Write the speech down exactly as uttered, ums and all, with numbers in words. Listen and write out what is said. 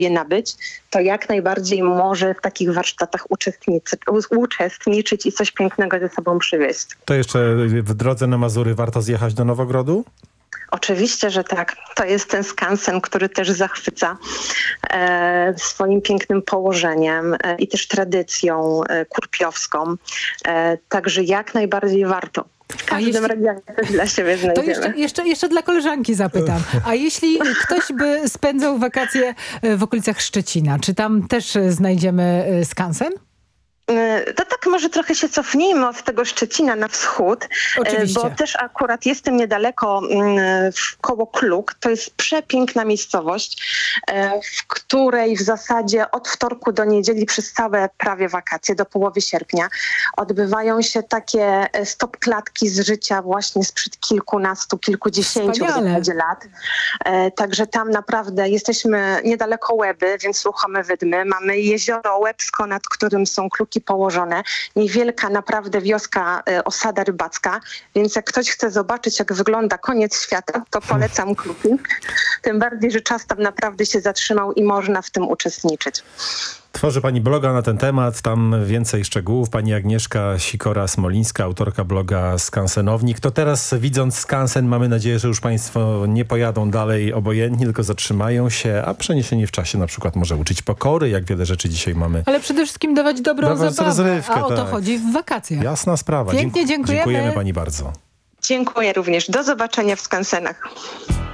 je nabyć, to jak najbardziej może w takich warsztatach uczestniczyć, uczestniczyć i coś pięknego ze sobą przywieźć. To jeszcze w drodze na Mazury warto zjechać do Nowogrodu? Oczywiście, że tak. To jest ten skansen, który też zachwyca e, swoim pięknym położeniem e, i też tradycją e, kurpiowską. E, także jak najbardziej warto. W każdym jeśli... regionie coś dla siebie znajdziemy. To jeszcze, jeszcze, jeszcze dla koleżanki zapytam. A jeśli ktoś by spędzał wakacje w okolicach Szczecina, czy tam też znajdziemy skansen? To tak może trochę się cofnijmy od tego Szczecina na wschód, Oczywiście. Bo też akurat jestem niedaleko koło Kluk. To jest przepiękna miejscowość, w której w zasadzie od wtorku do niedzieli przez całe prawie wakacje, do połowy sierpnia, odbywają się takie stop klatki z życia właśnie sprzed kilkunastu, kilkudziesięciu w zasadzie lat. Także tam naprawdę jesteśmy niedaleko Łeby, więc ruchome wydmy. Mamy jezioro Łebsko, nad którym są Kluki położone. Niewielka naprawdę wioska, y, osada rybacka, więc jak ktoś chce zobaczyć, jak wygląda koniec świata, to polecam Kluki. Tym bardziej, że czas tam naprawdę się zatrzymał i można w tym uczestniczyć. Tworzy pani bloga na ten temat, tam więcej szczegółów. Pani Agnieszka Sikora-Smolińska, autorka bloga Skansenownik. To teraz, widząc skansen, mamy nadzieję, że już państwo nie pojadą dalej obojętni, tylko zatrzymają się, a przeniesienie w czasie na przykład może uczyć pokory, jak wiele rzeczy dzisiaj mamy. Ale przede wszystkim dawać dobrą Dawać zabawę, rozrywkę, a o to tak. chodzi w wakacjach. Jasna sprawa. Pięknie dziękujemy. Dziękujemy pani bardzo. Dziękuję również. Do zobaczenia w skansenach.